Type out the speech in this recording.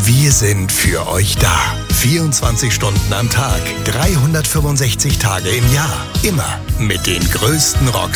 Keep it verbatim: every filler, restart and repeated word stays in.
Wir sind für euch da. vierundzwanzig Stunden am Tag, dreihundertfünfundsechzig Tage im Jahr. Immer mit den größten Rocks